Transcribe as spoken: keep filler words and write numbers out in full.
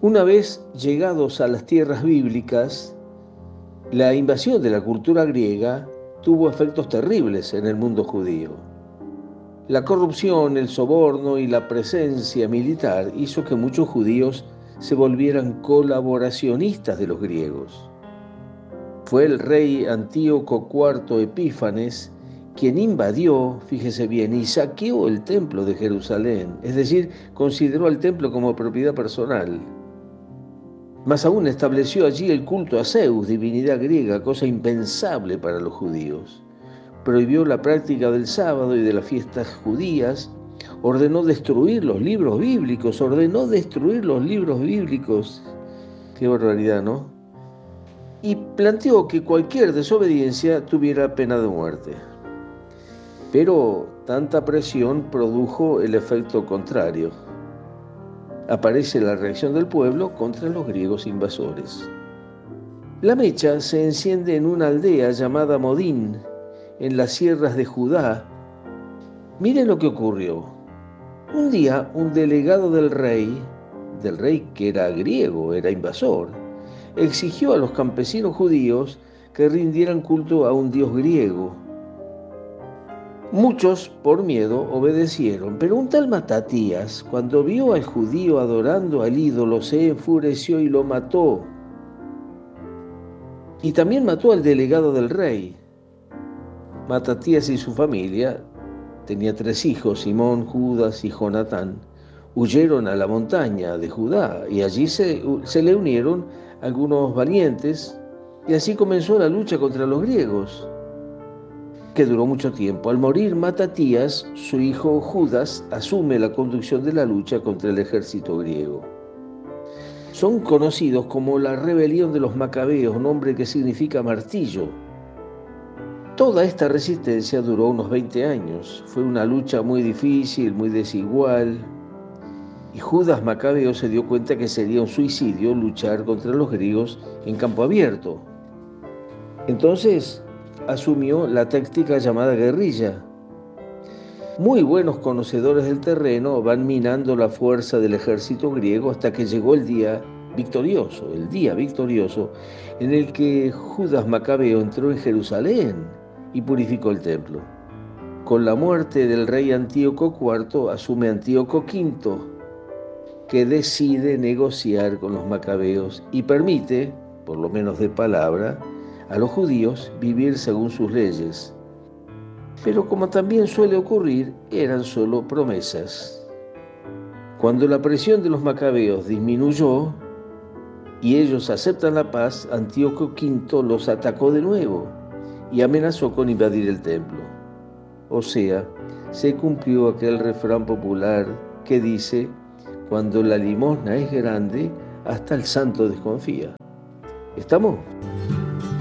Una vez llegados a las tierras bíblicas, la invasión de la cultura griega tuvo efectos terribles en el mundo judío. La corrupción, el soborno y la presencia militar hizo que muchos judíos se volvieran colaboracionistas de los griegos. Fue el rey Antíoco cuarto Epífanes quien invadió, fíjese bien, y saqueó el templo de Jerusalén, es decir, consideró al templo como propiedad personal. Más aún estableció allí el culto a Zeus, divinidad griega, cosa impensable para los judíos. Prohibió la práctica del sábado y de las fiestas judías, ordenó destruir los libros bíblicos, ordenó destruir los libros bíblicos. Qué barbaridad, ¿no? Y planteó que cualquier desobediencia tuviera pena de muerte. Pero tanta presión produjo el efecto contrario. Aparece la reacción del pueblo contra los griegos invasores. La mecha se enciende en una aldea llamada Modín, en las sierras de Judá. Miren lo que ocurrió. Un día, un delegado del rey, del rey que era griego, era invasor, exigió a los campesinos judíos que rindieran culto a un dios griego. Muchos, por miedo, obedecieron, pero un tal Matatías, cuando vio al judío adorando al ídolo, se enfureció y lo mató. Y también mató al delegado del rey. Matatías y su familia, tenía tres hijos, Simón, Judas y Jonatán, huyeron a la montaña de Judá y allí se, se le unieron algunos valientes y así comenzó la lucha contra los griegos, que duró mucho tiempo. Al morir Matatías, su hijo Judas asume la conducción de la lucha contra el ejército griego. Son conocidos como la rebelión de los macabeos, nombre que significa martillo. Toda esta resistencia duró unos veinte años. Fue una lucha muy difícil, muy desigual. Y Judas Macabeo se dio cuenta que sería un suicidio luchar contra los griegos en campo abierto. Entonces asumió la táctica llamada guerrilla. Muy buenos conocedores del terreno van minando la fuerza del ejército griego hasta que llegó el día victorioso, el día victorioso en el que Judas Macabeo entró en Jerusalén y purificó el templo. Con la muerte del rey Antíoco cuarto asume Antíoco quinto, que decide negociar con los macabeos y permite, por lo menos de palabra, a los judíos vivir según sus leyes. Pero como también suele ocurrir, eran solo promesas. Cuando la presión de los macabeos disminuyó y ellos aceptan la paz, Antíoco quinto los atacó de nuevo y amenazó con invadir el templo. O sea, se cumplió aquel refrán popular que dice: cuando la limosna es grande, hasta el santo desconfía. ¿Estamos?